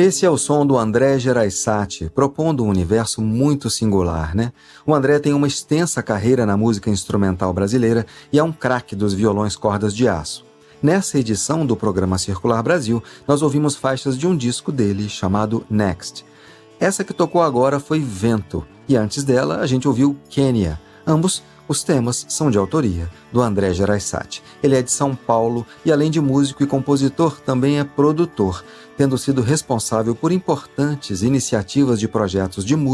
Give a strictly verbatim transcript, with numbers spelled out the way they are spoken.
Esse é o som do André Gereissati, propondo um universo muito singular, né? O André tem uma extensa carreira na música instrumental brasileira e é um craque dos violões cordas de aço. Nessa edição do programa Circular Brasil, nós ouvimos faixas de um disco dele chamado Next. Essa que tocou agora foi Vento, e antes dela a gente ouviu Quênia. Ambos os temas são de autoria do André Gereissati. Ele é de São Paulo e, além de músico e compositor, também é produtor, tendo sido responsável por importantes iniciativas de projetos de música